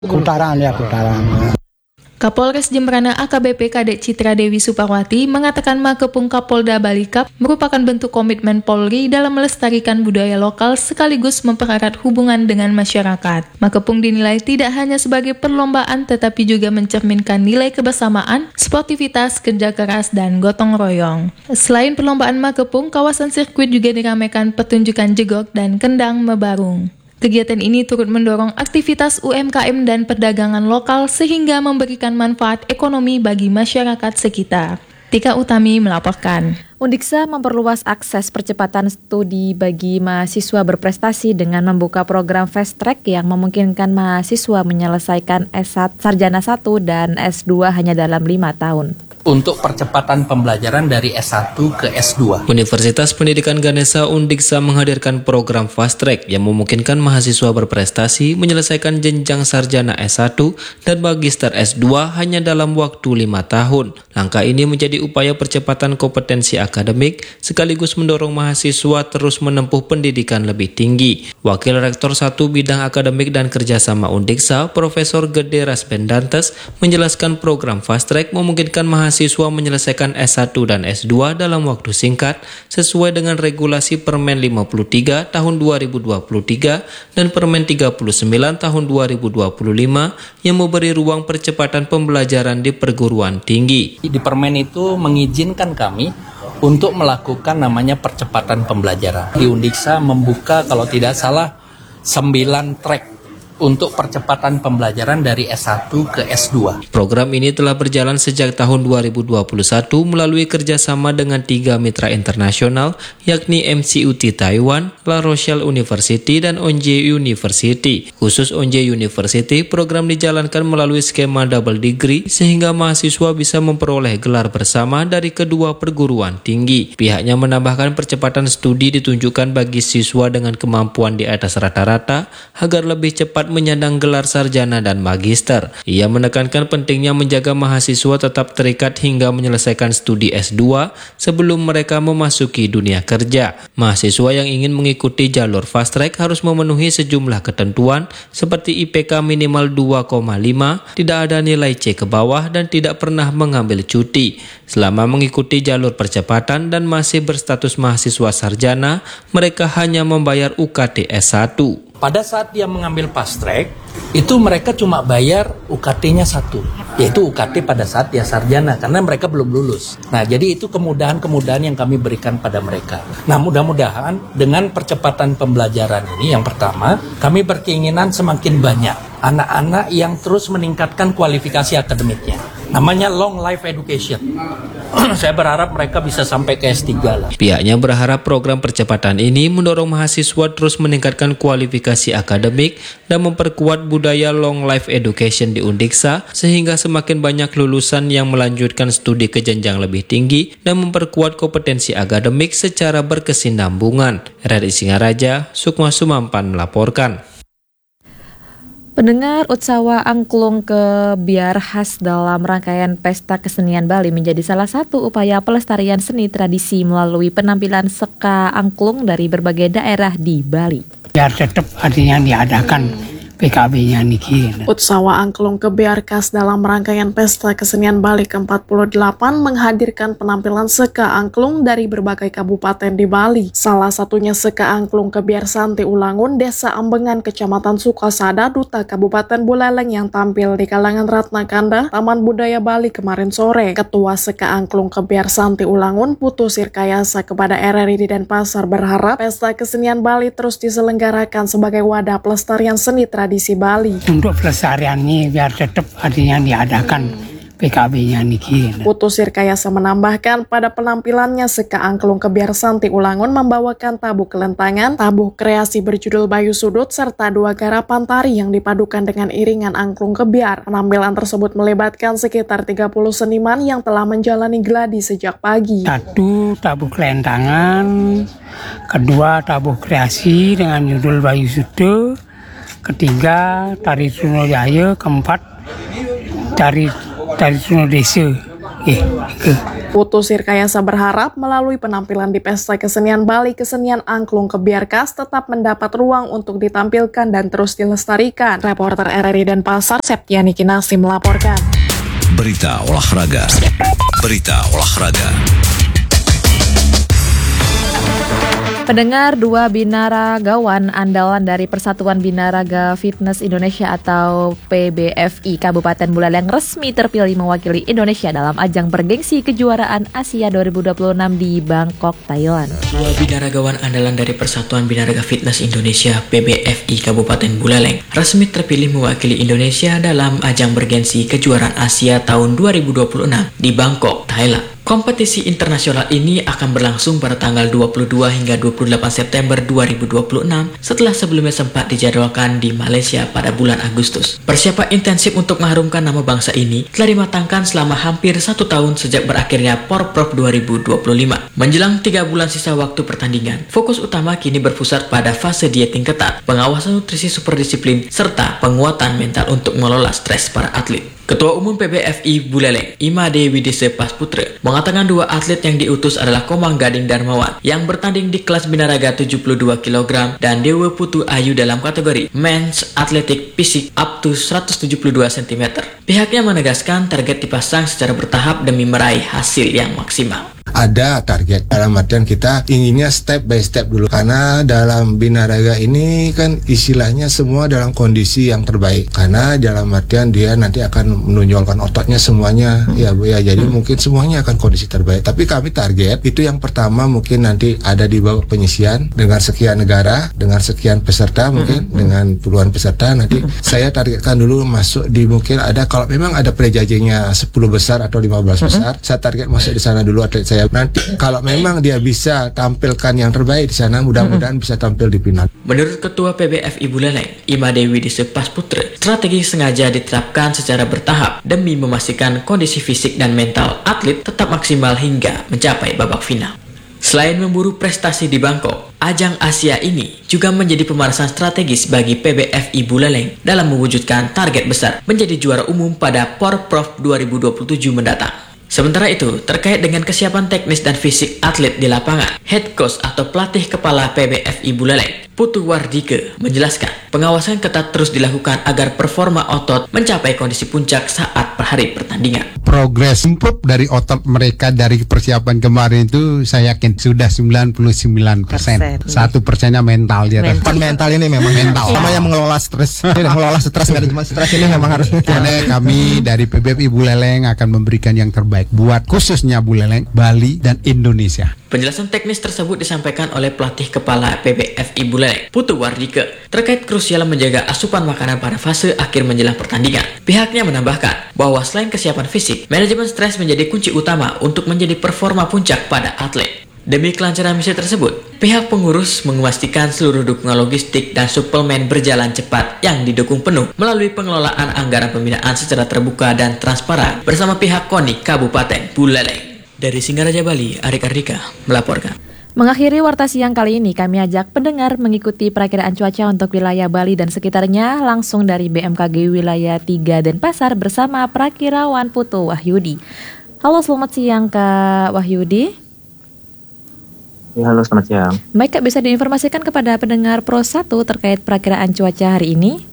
Kutaran ya, Kutaran. Kapolres Jembrana AKBP Kadek Citra Dewi Suparwati mengatakan Makepung Kapolda Bali Cup merupakan bentuk komitmen Polri dalam melestarikan budaya lokal sekaligus mempererat hubungan dengan masyarakat. Makepung dinilai tidak hanya sebagai perlombaan tetapi juga mencerminkan nilai kebersamaan, sportivitas, kerja keras, dan gotong royong. Selain perlombaan Makepung, kawasan sirkuit juga diramaikan pertunjukan jegok dan kendang mebarung. Kegiatan ini turut mendorong aktivitas UMKM dan perdagangan lokal sehingga memberikan manfaat ekonomi bagi masyarakat sekitar. Tika Utami melaporkan. Undiksa memperluas akses percepatan studi bagi mahasiswa berprestasi dengan membuka program Fast Track yang memungkinkan mahasiswa menyelesaikan S1, Sarjana 1 dan S2 hanya dalam 5 tahun. Untuk percepatan pembelajaran dari S1 ke S2. Universitas Pendidikan Ganesha Undiksa menghadirkan program Fast Track yang memungkinkan mahasiswa berprestasi menyelesaikan jenjang sarjana S1 dan magister S2 hanya dalam waktu 5 tahun. Langkah ini menjadi upaya percepatan kompetensi akademik sekaligus mendorong mahasiswa terus menempuh pendidikan lebih tinggi. Wakil Rektor 1 Bidang Akademik dan Kerjasama Undiksa, Profesor Gede Rasbendantes, menjelaskan program Fast Track memungkinkan mahasiswa menyelesaikan S1 dan S2 dalam waktu singkat sesuai dengan regulasi Permen 53 tahun 2023 dan Permen 39 tahun 2025 yang memberi ruang percepatan pembelajaran di perguruan tinggi. Di Permen itu mengizinkan kami untuk melakukan namanya percepatan pembelajaran. Di Undiksa membuka kalau tidak salah 9 track untuk percepatan pembelajaran dari S1 ke S2. Program ini telah berjalan sejak tahun 2021 melalui kerjasama dengan 3 mitra internasional yakni MCUT Taiwan, La Rochelle University, dan Onje University. Khusus Onje University, program dijalankan melalui skema double degree sehingga mahasiswa bisa memperoleh gelar bersama dari kedua perguruan tinggi. Pihaknya menambahkan percepatan studi ditunjukkan bagi siswa dengan kemampuan di atas rata-rata agar lebih cepat menyandang gelar sarjana dan magister. Ia menekankan pentingnya menjaga mahasiswa tetap terikat hingga menyelesaikan studi S2 sebelum mereka memasuki dunia kerja. Mahasiswa yang ingin mengikuti jalur fast track harus memenuhi sejumlah ketentuan seperti IPK minimal 2,5, tidak ada nilai C ke bawah, dan tidak pernah mengambil cuti. Selama mengikuti jalur percepatan dan masih berstatus mahasiswa sarjana, mereka hanya membayar UKT S1. Pada saat dia mengambil fast track, itu mereka cuma bayar UKT-nya 1, yaitu UKT pada saat dia sarjana, karena mereka belum lulus. Nah, jadi itu kemudahan-kemudahan yang kami berikan pada mereka. Nah, mudah-mudahan dengan percepatan pembelajaran ini, yang pertama, kami berkeinginan semakin banyak anak-anak yang terus meningkatkan kualifikasi akademiknya. Namanya long life education. Saya berharap mereka bisa sampai ke S3 lah. Pihaknya berharap program percepatan ini mendorong mahasiswa terus meningkatkan kualifikasi akademik dan memperkuat budaya long life education di Undiksa sehingga semakin banyak lulusan yang melanjutkan studi ke jenjang lebih tinggi dan memperkuat kompetensi akademik secara berkesinambungan. RRI Singaraja, Sukma Sumampan melaporkan. Pendengar, Utsawa Angklung Kebiar khas dalam rangkaian Pesta Kesenian Bali menjadi salah satu upaya pelestarian seni tradisi melalui penampilan seka angklung dari berbagai daerah di Bali. Biar tetap artinya diadakan PKB-nya niki. Utsawa Angklung Kebiar khas dalam rangkaian Pesta Kesenian Bali ke-48 menghadirkan penampilan seka angklung dari berbagai kabupaten di Bali. Salah satunya seka angklung Kebiar Santi Ulangun, Desa Ambengan, Kecamatan Sukasada, Duta Kabupaten Buleleng yang tampil di kalangan Ratna Kanda, Taman Budaya Bali kemarin sore. Ketua Seka Angklung Kebiar Santi Ulangun, Putu Sirkayasa, kepada RRI di Denpasar berharap Pesta Kesenian Bali terus diselenggarakan sebagai wadah pelestarian seni tradisi Bali. Untuk pelestariannya biar tetap artinya diadakan PKB-nya niki. Putu Sirkayasa menambahkan pada penampilannya Seka Angklung Kebiar Santi Ulangun membawakan tabuh kelentangan, tabuh kreasi berjudul Bayu Sudut, serta 2 garapan tari yang dipadukan dengan iringan angklung kebiar. Penampilan tersebut melibatkan sekitar 30 seniman yang telah menjalani gladi sejak pagi. 1 tabuh kelentangan, kedua tabuh kreasi dengan judul Bayu Sudut, ketiga tari Sunodaya, keempat tari Sunodesa. Putu Sirkayasa berharap melalui penampilan di Pesta Kesenian Bali, kesenian angklung Kebiarkas tetap mendapat ruang untuk ditampilkan dan terus dilestarikan. Reporter RRI Denpasar, Septiani Kinasi melaporkan. Berita olahraga. Pendengar, dua binaragawan andalan dari Persatuan Binaraga Fitness Indonesia atau PBFI Kabupaten Buleleng resmi terpilih mewakili Indonesia dalam ajang bergengsi kejuaraan Asia 2026 di Bangkok, Thailand. Dua binaragawan andalan dari Persatuan Binaraga Fitness Indonesia PBFI Kabupaten Buleleng resmi terpilih mewakili Indonesia dalam ajang bergengsi kejuaraan Asia tahun 2026 di Bangkok, Thailand. Kompetisi internasional ini akan berlangsung pada tanggal 22 hingga 28 September 2026 setelah sebelumnya sempat dijadwalkan di Malaysia pada bulan Agustus. Persiapan intensif untuk mengharumkan nama bangsa ini telah dimatangkan selama hampir 1 tahun sejak berakhirnya Porprov 2025. Menjelang 3 bulan sisa waktu pertandingan, fokus utama kini berpusat pada fase dieting ketat, pengawasan nutrisi superdisiplin, serta penguatan mental untuk mengelola stres para atlet. Ketua Umum PBFI Buleleng, Ima Dewi Dese Pasputra, mengatakan dua atlet yang diutus adalah Komang Gading Darmawan yang bertanding di kelas binaraga 72 kg dan Dewa Putu Ayu dalam kategori Men's Athletic Fisik up to 172 cm. Pihaknya menegaskan target dipasang secara bertahap demi meraih hasil yang maksimal. Ada target, dalam artian kita inginnya step by step dulu, karena dalam binaraga ini kan istilahnya semua dalam kondisi yang terbaik, karena dalam artian dia nanti akan menonjolkan ototnya semuanya ya Bu ya, jadi mungkin semuanya akan kondisi terbaik. Tapi kami target itu yang pertama mungkin nanti ada di babak penyisian dengan sekian negara, dengan sekian peserta, mungkin dengan puluhan peserta. Nanti saya targetkan dulu masuk di, mungkin ada, kalau memang ada prejajengnya 10 besar atau 15 besar, saya target masuk di sana dulu atlet saya. Nanti kalau memang dia bisa tampilkan yang terbaik di sana, mudah-mudahan bisa tampil di final. Menurut Ketua PBFI Buleleng, Ima Dewi Dese Pasputra, strategi sengaja diterapkan secara bertahap demi memastikan kondisi fisik dan mental atlet tetap maksimal hingga mencapai babak final. Selain memburu prestasi di Bangkok, ajang Asia ini juga menjadi pemanasan strategis bagi PBFI Buleleng dalam mewujudkan target besar menjadi juara umum pada Porprov 2027 mendatang. Sementara itu, terkait dengan kesiapan teknis dan fisik atlet di lapangan, Head Coach atau pelatih kepala PBFI Buleleng, Putu Wardike, menjelaskan pengawasan ketat terus dilakukan agar performa otot mencapai kondisi puncak saat per hari pertandingan. Progres improve dari otot mereka dari persiapan kemarin itu saya yakin sudah 99%. 1%-nya mental dia. Mental ini memang mental. Sama yang mengelola stres. Mengelola stres, nggak cuma stres ini memang harus. Karena kami dari PBFI Buleleng akan memberikan yang terbaik buat khususnya Buleleng, Bali, dan Indonesia. Penjelasan teknis tersebut disampaikan oleh pelatih kepala PBFI Buleleng, Putu Wardike, terkait krusial menjaga asupan makanan pada fase akhir menjelang pertandingan. Pihaknya menambahkan bahwa selain kesiapan fisik, manajemen stres menjadi kunci utama untuk menjadi performa puncak pada atlet. Demi kelancaran misi tersebut, pihak pengurus memastikan seluruh dukungan logistik dan suplemen berjalan cepat yang didukung penuh melalui pengelolaan anggaran pembinaan secara terbuka dan transparan bersama pihak KONI Kabupaten Buleleng. Dari Singaraja, Bali, Arik Ardika melaporkan. Mengakhiri Warta Siang kali ini, kami ajak pendengar mengikuti perakiraan cuaca untuk wilayah Bali dan sekitarnya langsung dari BMKG Wilayah 3 Denpasar bersama Prakirawan Putu Wahyudi. Halo, selamat siang Kak Wahyudi. Ya, halo, selamat siang. Baik Kak, bisa diinformasikan kepada pendengar Pro 1 terkait perakiraan cuaca hari ini?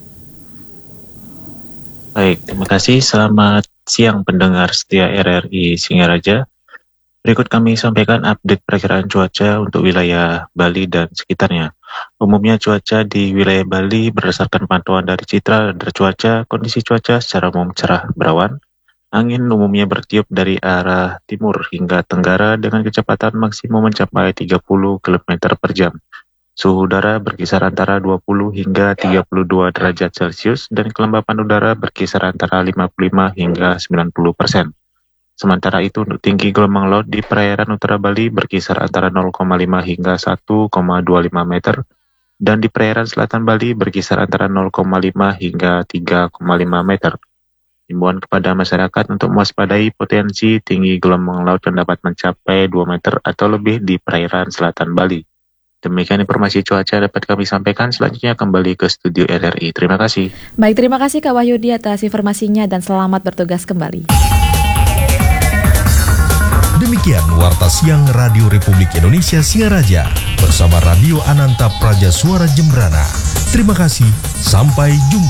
Baik, terima kasih. Selamat siang pendengar setia RRI Singaraja. Berikut kami sampaikan update perakiraan cuaca untuk wilayah Bali dan sekitarnya. Umumnya cuaca di wilayah Bali berdasarkan pantauan dari Citra Radar Cuaca, kondisi cuaca secara umum cerah berawan. Angin umumnya bertiup dari arah timur hingga tenggara dengan kecepatan maksimum mencapai 30 km per jam. Suhu udara berkisar antara 20 hingga 32 derajat Celcius dan kelembapan udara berkisar antara 55 hingga 90%. Sementara itu untuk tinggi gelombang laut di perairan utara Bali berkisar antara 0,5 hingga 1,25 meter dan di perairan selatan Bali berkisar antara 0,5 hingga 3,5 meter. Himbauan kepada masyarakat untuk mewaspadai potensi tinggi gelombang laut yang dapat mencapai 2 meter atau lebih di perairan selatan Bali. Demikian informasi cuaca dapat kami sampaikan. Selanjutnya kembali ke studio RRI. Terima kasih. Baik, terima kasih Kak Wahyudi atas informasinya dan selamat bertugas kembali. Demikian Warta Siang Radio Republik Indonesia Singaraja bersama Radio Ananta Praja Suara Jembrana. Terima kasih, sampai jumpa.